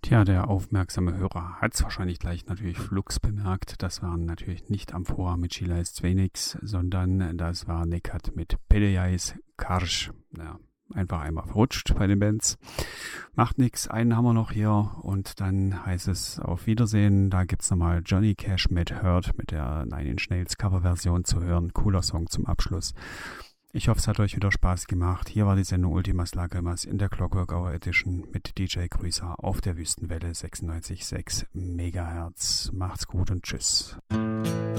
Tja, der aufmerksame Hörer hat es wahrscheinlich gleich natürlich flugs bemerkt. Das waren natürlich nicht Amphora mit Sheila ist Zwenix, sondern das war Nekat mit Pedejais Karsch. Ja, einfach einmal verrutscht bei den Bands. Macht nix, einen haben wir noch hier und dann heißt es auf Wiedersehen. Da gibt's nochmal Johnny Cash mit Hurt mit der Nine Inch Nails Coverversion zu hören. Cooler Song zum Abschluss. Ich hoffe, es hat euch wieder Spaß gemacht. Hier war die Sendung Ultimas Lagrimas in der Clockwork Hour Edition mit DJ Grüßer auf der Wüstenwelle 96,6 MHz. Macht's gut und tschüss.